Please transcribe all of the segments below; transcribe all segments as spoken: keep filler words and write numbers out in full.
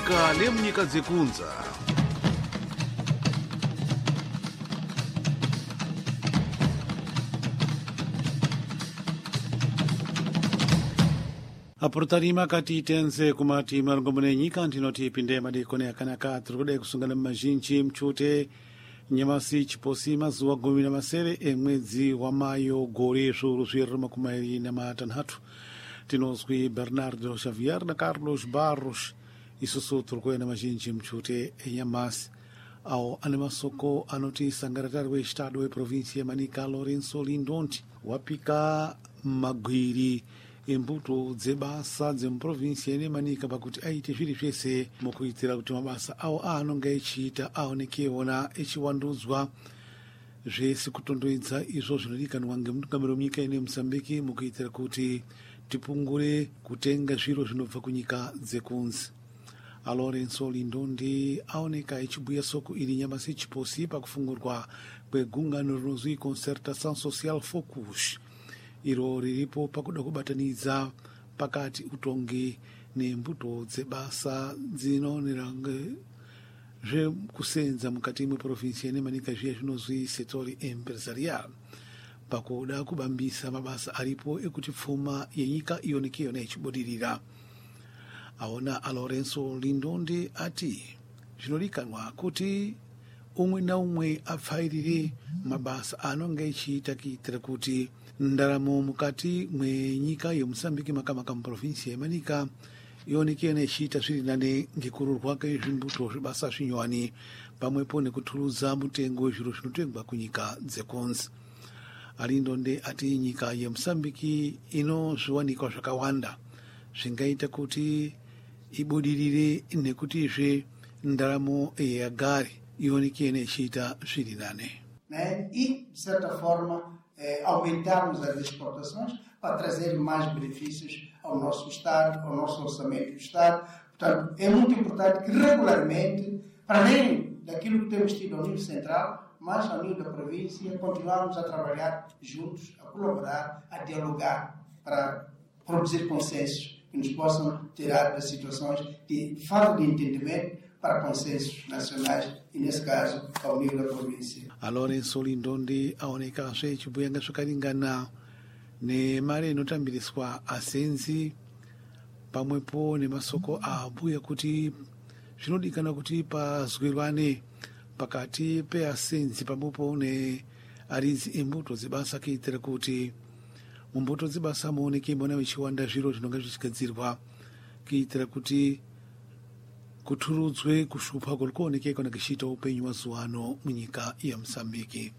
munyika nemunyika dzekunza. aportarima kati tenze kumati marongomone nyika ndinoti ipinde madekone yakanaka tiri kuda kusungana mazhinji mchute nyamasi chiposi mazuwa gumi na masere emwedzi wa mayo gore zviuru zviviri makumi mairi namatanhatu. Tinozwi Bernardo Xavier na Carlos Barros. Isusu tiri kuenda mazhinji mchute enyamasi awo ane masoko anoti sangaratari westado weprovinsi yemanika Lourenço Lindonti wapika magwiri embuto dzebasa dzemuprovinsi yenemanika pakuti aite zviri zvese mukuitira kuti mabasa awo aanonga echiita aonekeona echiwandudzwa zvese kutondoedza izvo zvinodikanwa ngemutungamiri wenyika ine Mozambique mukuitira kuti tipungure kutenga zviro zvinobva kunyika dzekunzi. Lourenço Lindonti aoneka echibhuya soko iri nyamasi chiposi pakufungurwa kwegungano rinozwi Concertação Social Focus iro riripo pakuda kubatanidza pakati utongi nembuto dzebasa dzinoonera zvekusenza mukati mweprovinsi yenemanika zviya zvinozwi setori empresarial pakuda kubambisa mabasa aripo ekuti pfuma yenyika ionekeyona ichibudirira. Aona Lourenço Lindonti ati zvinodikanwa kuti umwe naumwe apfairire mabasa anonga echiita kuitira kuti ndaramo mukati mwenyika yeMozambique makamaka muprovinsi yemanika ionekeyona ichiita zviri nane ngekururwa kwezvimbuto zvibasa zvinyowani pamwepo nekutuluza mutengo wezviro zvinotengwa kunyika dzekunzi. Lindonti ati nyika yeMozambique inozviwanikwa zvakawanda zvingaita kuti ibudirire nekutizve ndaramo yagare ionekeyona ichiita zviri nane. Né? E, de certa forma, eh, aumentarmos as exportações para trazer mais benefícios ao nosso Estado, ao nosso orçamento do Estado. Portanto, é muito importante que regularmente, para além daquilo que temos tido ao nível central, mas ao nível da província, continuarmos a trabalhar juntos, a colaborar, a dialogar para produzir consensos que nos possam tirar das situações de falta de entendimento para consensos nacionais e, nesse caso, ao nível da província. Lourenço Lindonti aoneka zvechibuyanga zvakaringana nemari inotambiriswa asenzi pamwepo nemasoko abhuya kuti zvinodikana kuti pazwirwane pakati peasenzi pamwepo nearidzi embuto dzebasa kuitira kuti mumbuto dzebasa muoneke mbona mechiwanda zviro zvinonga zvichigadzirwa kuitira kuti kuturudzwe kushupa kuri kuonekeka kana kuchiita upenyu mazuva ano munyika yeMozambique.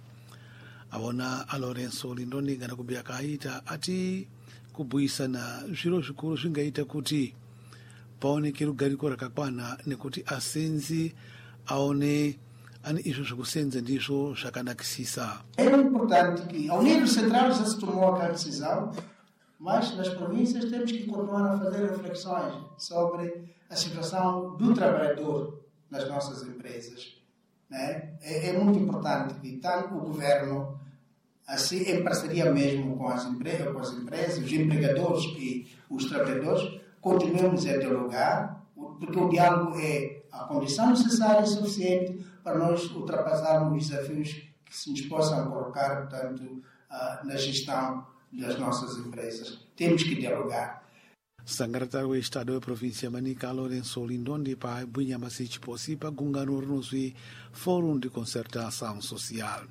Aona Lourenço Lindonti kana kubhuya kaaita ati kubhuyisana zviro zvikuru zvingaita kuti paoneke rugariko rakakwana nekuti asenzi aone ane izvo zvekusenza ndizvo zvakanakisisa. É importante que, ao nível central, já se tomou aquela decisão, mas nas províncias temos que continuar a fazer reflexões sobre a situação do trabalhador nas nossas empresas. Né? É, é muito importante que tanto o governo, assim, em parceria mesmo com as, empre com as empresas, os empregadores e os trabalhadores, continuemos a dialogar, porque o diálogo é a condição necessária e suficiente para nós ultrapassarmos os desafios que se nos possam colocar, portanto, uh, na gestão das nossas empresas. Temos que dialogar. Sangaratari westado weprovinsi yemanika Lourenço Lindonti pabhuya nyamasi chiposi pagungano rinozwi Fórum de Concertação Social.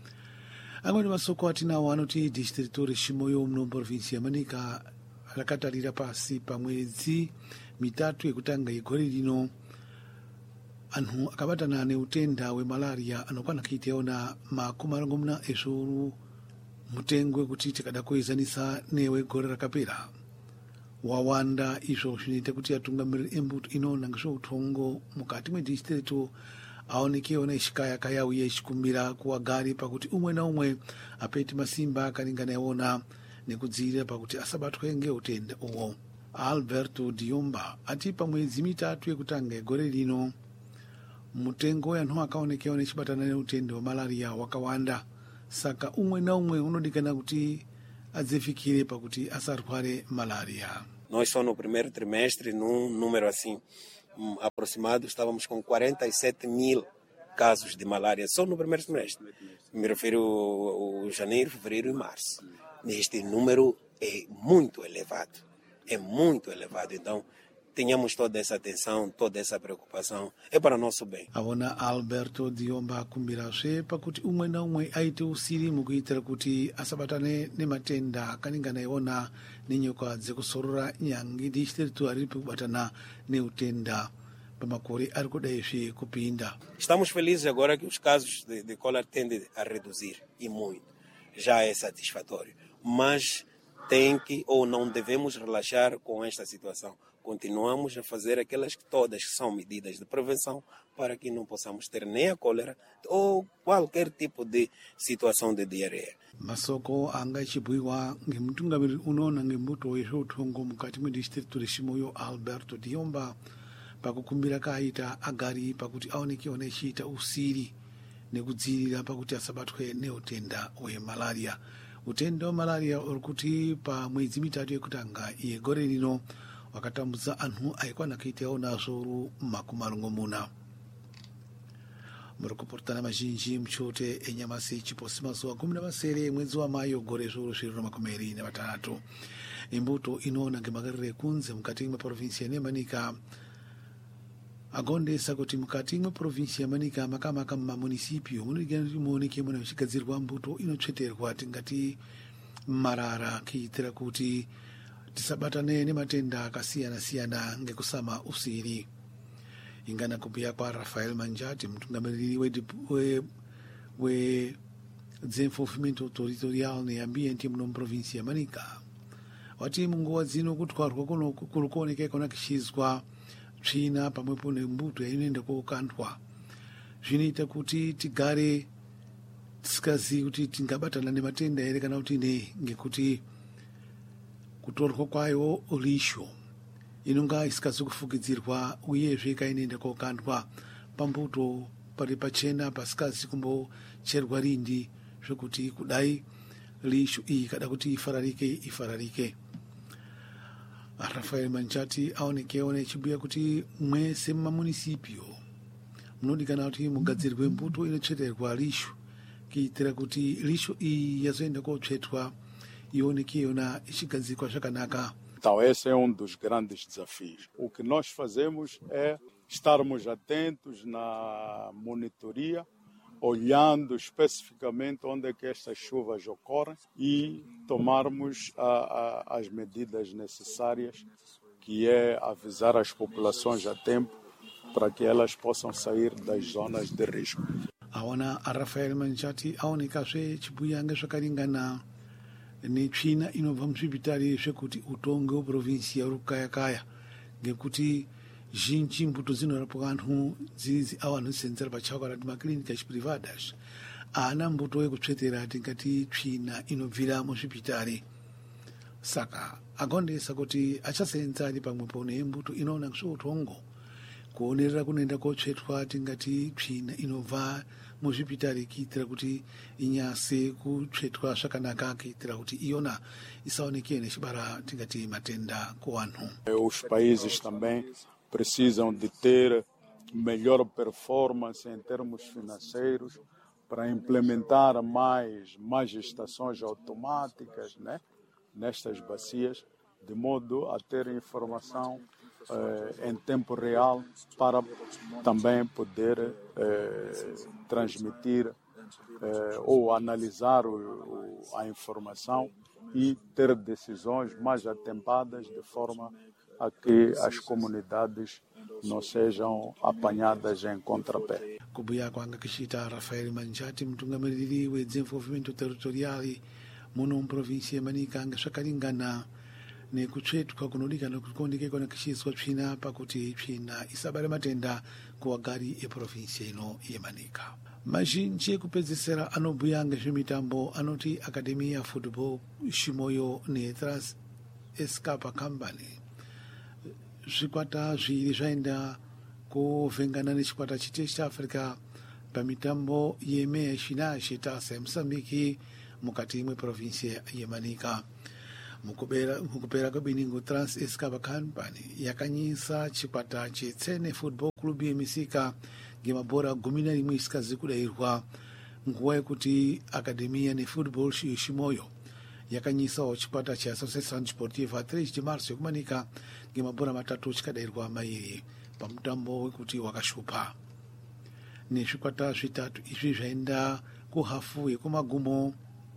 Amweni masoko atinawo anoti distrito reshimoyo muno muprovinsi yemanika rakatarira pasi pamwedzi mitatu yekutanga yegore rino anhu akabatana neutenda wemalaria anokwana kuiteona makumi marongomuna ezviuru mutengo wekuti tikada kuezanisa newegore rakapera wawanda. Izvo zvinoita kuti atungamiriri embuto inoona ngezveutongo mukati mwedistrito aonekeona ichikayakaya uye ichikumbira kuwagari pakuti umwe naumwe apete masimba akaringana iwona nekudzivirira pakuti asabatwe ngeutenda uwo. Alberto Diomba ati pamwedzi mitatu yekutanga yegore rino mutengo weanhu akaonekewa nechibatana neutenda wemalaria wakawanda, saka umwe naumwe unodikana kuti adzifikire pakuti asarware malaria. Nós só no primeiro trimestre, num número assim um, aproximado, estávamos com quarenta e sete mil casos de malária só no primeiro semestre. Me refiro ao janeiro, fevereiro e março. Este número é muito elevado. É muito elevado. Então, tenhamos toda essa atenção, toda essa preocupação. É para nosso bem. Awona Alberto Diomba kumbirashe pakuti umwe na umwe aite usiri mukuitira kuti asabatane nematenda kaningana iona ninyoka dzekusorora nyangi distritu aripo kubatana neutenda pamakore ari kudai kupinda. Estamos felizes agora que os casos de, de cólera tendem a reduzir, e muito. Já é satisfatório. Mas tem que ou não devemos relaxar com esta situação. Continuamos a fazer aquelas que todas são medidas de prevenção para que não possamos ter nem a cólera ou qualquer tipo de situação de diarreia. Masoko anga chibuiwa ngemutungamiri unoona ngembuto wezveutongo mukati mwedistritu reshimoyo Alberto Diomba pakukumbira kaita agari pakuti aonekewo nechiita usiri nekudzivirira pakuti asabatwe neutenda hwemalaria. Utenda hwemalaria uri kuti pamwedzi mitatu yekutanga yegore rino wakatambudza anhu aikwana kuitawo nazvo makumi marongomuna. Muri kupurutana mazhinji muchote enyamasi chiposi mazuva gumi namasere mwedzi wamayo gore zviuru zviviri namakumi maviri nevatatu. Imbuto inoona ngemagariro ekunze mukati mweprovinsi yeNemanika agondesa kuti mukati mweprovinsi yemanika makamaka mumamunisipio munodikanwa kuti muoneke muna muchigadzirwa mbuto inotsveterwa tingati marara kuitira kuti tisabatane nematenda akasiyana-siyana ngekusama usiri. Ingana kubhuya kwaRafael Manjati, mutungamiriri wedzeenforcement territorial neambiente muno muprovinsi yemanika, wati munguva dzino kutwarwa kuri kuoneka ikona kuchizwa tsvina pamwepo nembuto yainoenda kookandwa zvinoita kuti tigare tisikazivi kuti tingabatana nematenda here kana kuti ne, ngekuti kutorwa kwayo risho inonga isikazi kufukidzirwa uyezve kainoenda kookandwa pambuto pari pachena pasikazi kumbocherwa rindi zvekuti kudai risho iyi kada kuti ifararike ifararike. Rafael Manjati aonekewo nechibuya kuti mwese mumamunisipio munodikanwa kuti mugadzirwe mbuto inotsveterwa risho kuitira kuti risho iyi yazoenda kootsvetwa ioneke yona ichigadzikwa zvakanaka. Então, esse é um dos grandes desafios. O que nós fazemos é estarmos atentos na monitoria, olhando especificamente onde é que estas chuvas ocorrem e tomarmos a, a, as medidas necessárias, que é avisar as populações a tempo para que elas possam sair das zonas de risco. Aona a Rafael Manjati aonekazve chibuyanga zvakaringana netsvina inobva muzvipitari zvekuti utongi hweprovinsi uri kukaya-kaya ngekuti zhinji mbuto dzinorapwa anhu dzidzi avo anosenzera pachawo kana kuti maklinika chiprivadas haana mbuto yekutsvetera tingati tsvina inobvira muzvipitari. Saka agondesa kuti achasenza ari pamwepo nembuto inoona ngezveutongo kuonerera kunoenda kotsvetwa tingati tsvina inobva muzvipitari kuitira kuti inyase kutsvetwa zvakanaka kuitira kuti iyona isaoneke nechibara tingati matenda kuvanhu. Os países também precisam de ter melhor performance em termos financeiros para implementar mais, mais estações automáticas, né, nestas bacias, de modo a ter informação eh, em tempo real para também poder eh, transmitir eh, ou analisar o, o, a informação e ter decisões mais atempadas de forma a que as comunidades não sejam apanhadas em contrapé. Kubuya kwanga kuchita Rafael Manjati, mutungamiriri wedzeenforcement territorial muno muprovinsi yemanika ngezvakaringana nekutsvetwa kunodikanwa kuti kuoneke kona kuchiiswa tsvina pakuti tsvina isabare matenda kuvagari eprovinsi ino yemanika. Mazhinji ekupedzisira anobhuya ngezvemitambo anoti Academy ya Football Shimoyo neTras Escapa Company zvikwata zviviri zvaenda kuvhengana nechikwata chiteshi chaAfrica pamitambo yemeya shinashi tasa yeMosambiki mukati mweprovinsi yemanika. mukupera mukupera kwabiningo Trans Escava Company yakanyisa chikwata chetsene Football Club yemisika ngemabhora gumi na rimwe isikazi kudairwa nguwa yekuti Academia ne Football Shimoyo yakanyisawo chikwata cha Associação Desportiva três de março yokumanika ngemabhora matatu chikadairwa mairi pamutambo wekuti wakashupa. Nezvikwata zvitatu izvi zvaenda kuhafu yekumagumo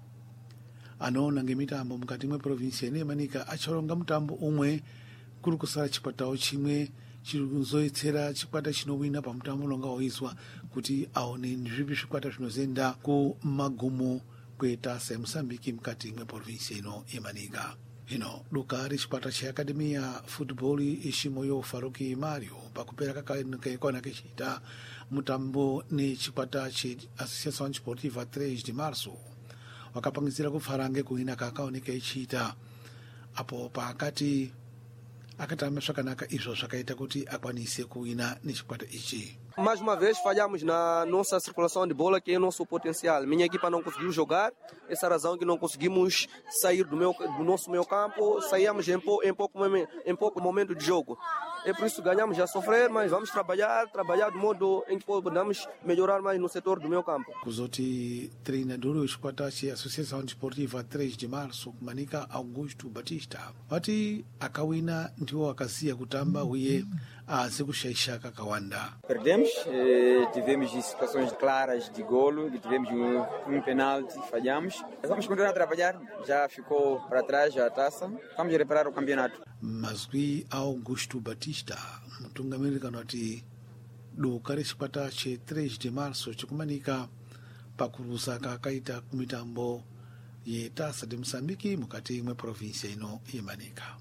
anoona ngemitambo mukati mweprovinsi yemanika acharonga mutambo umwe kuri kusara chikwatawo chimwe chiri kuzoitsera chikwata chinowina pamutambo unonga woizwa kuti aone zvipi zvikwata zvinozoenda kumagumo kwetasa yeMozambique mukati mweprovinsi ino yemanika. Hino duka rechikwata cheakademiya football ishimoyo Faruki Mario pakupera kakakona kechita mutambo nechikwata cheAssociação Desportiva três de março wakapangidzira kupfara ngekuwina kakaoneka ichiita apo pakati akatamba zvakanaka izvo zvakaita kuti akwanise kuwina nechikwata ichi. Mais uma vez falhamos na nossa circulação de bola, que é o nosso potencial. Minha equipa não conseguiu jogar, essa razão que não conseguimos sair do, meu, do nosso meio campo, saíamos em, pou, em, pouco, em pouco momento de jogo. É por isso que ganhamos a sofrer, mas vamos trabalhar, trabalhar de modo em que podemos melhorar mais no setor do meio campo. Kuzoti treinador wechikwata cheAssociação Desportiva três de março kumanika Augusto Batista wati akawina ndiwo akasiya kutamba uye azi kushaisha kakawanda. Perdemos, eh, tivemos situações claras de golo, tivemos um, um penalti, falhamos. Vamos continuar a trabalhar, já ficou para trás já a taça, vamos reparar o campeonato. Mazwi Augusto Batista mutungamiriri kanoti duka rechikwata che três de março chikumanika pakurusa kakaita kumitambo yetasa de Moçambique mukati mweprovinsi ino yemanika.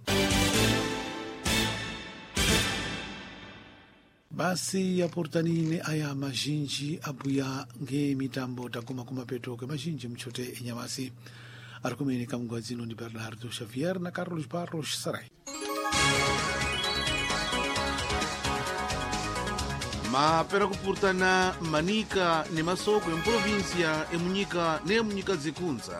Basi yaportanine aya mazhinji abuya ngemitambo takuma kumapeto kwemazhinji mchote enyamasi arikumenika mugwadzino ndi Bernardo Xavier na Carlos Barros Sarai. mapera kupurtana manika ne masoko emprovinsia emunyika ne munyika zikunza.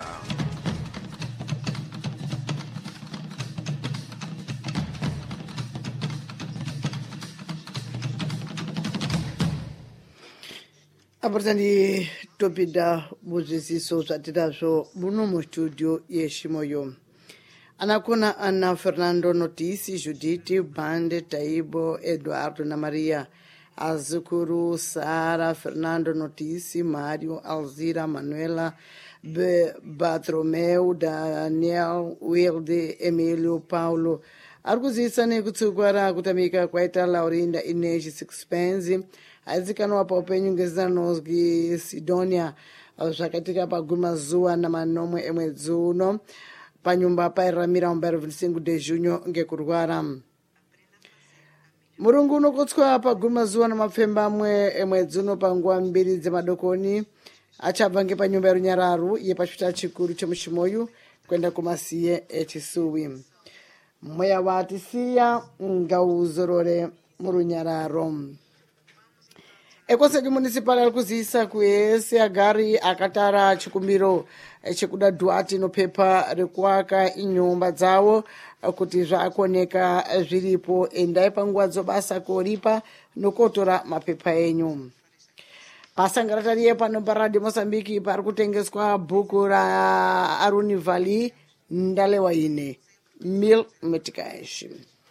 Aportandi topida buzisiso zatidazvo muno mu studio yeshimoyo. Anakuna Ana Fernando Notisi, Judite, Bande, Taibo, Eduardo na Maria, Azukuru, Sara, Fernando Notisi, Mário, Alzira, Manuela, B. Bartolomeu, Daniel, Wilde, Emílio, Paulo. Arguzisa nekutsugwara kutamika kwaita Laurinda Inês Sixpenzi, aizikanwa pa upenyu ngezanozgi Sidonia zvakatika paguma zuwa na manomwe emwedzi uno panyumba pairamira umbero vinte e cinco de junho ngekurwara. Murungu unokotswa paguma zuwa na mapfemba amwe emwedzi uno panguwa mbiri dzemadokoni achabva ngepanyumba yerunyararu yepachipita chikuru chemuchimoyo kwenda kumasiye echisuwi. Mweya watisiya ngauzorore murunyararo. Ekosedi municipal alikuziisa kuese agari akatara chikumbiro chekuda Duarte nopepa rekuaka inyumba dzawo kuti zvakoneka zviripo endai panguva dzobasa koripa nokotora mapepa enyu. Pasangaratariye pano paRadio Mozambique pari kutengeswa bhuku ra Aruni Vali ndalewa ine mil meticais.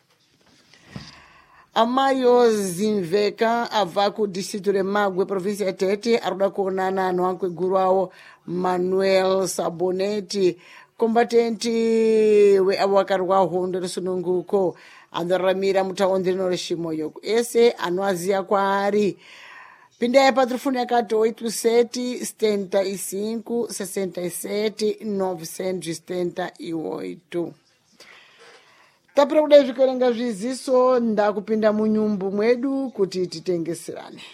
Amayo Zinveka abva kudistrito reMagwe província ya Tete arikuda kuonana nowankwe wawo Manuel Saboneti kombatenti weavo vakarwa hondo resununguko anoramira mutaundi rino reshimoyo ese anoaziya kwaari. Pindai pa telefone yakati oito sete setenta e cinco sessenta e sete novecentos e setenta e oito. Tapira kudai zvikerenga zviziso ndakupinda munyumbu mwedu kuti titengeserane.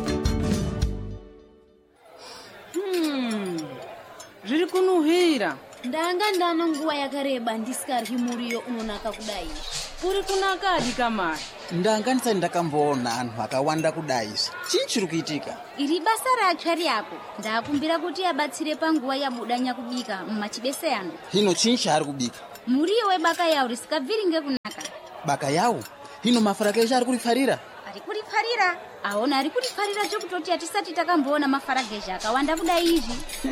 Hmm. Zviri kunuhira. ndanga ndano nguwa yakareba ndisikaryi muriyo unonaka kudai. Uri kunakadi kamai? Ndanga ndisati ndakamboona anhu akawanda kudai. Chii chiri kuitika? Iri basa ratsva ryako. Ndakumbira kuti abatsire panguva yabudanya kubika mumachibese ano. Hino chii chaari kubika? Muriyo webaka yawo risikabviri ngekunaka. Baka yawo? Hino mafara kesha ari kurifarira? Ari kurifarira? Aona ari kurifarira chokutoti atisati takamboona mafarageja akawanda kudai izvi.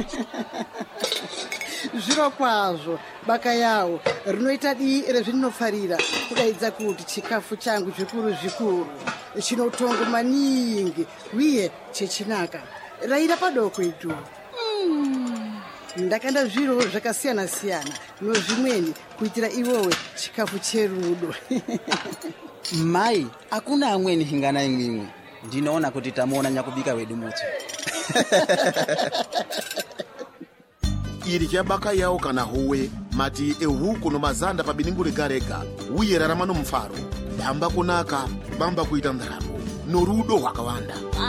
Zviro kwazvo baka yawo rinoita dii rezvinofarira kudaidza kuti chikafu changu zvikuru zvikuru chinotongo maningi uye chechinaka raira padoko itu. Mm. Ndakanda zviro zvakasiyana siyana nozvimweni kuitira iwowe chikafu cherudo. Mai, akuna amweni hingana imwimwe. Ndinoona kuti tamuona nyakubika wedu muti. iri chabaka yawo kana howe mati ehuku nomazanda pabiningu rega-rega uye rarama nomufaro damba kunaka bamba kuita ndaramo norudo hwakawanda.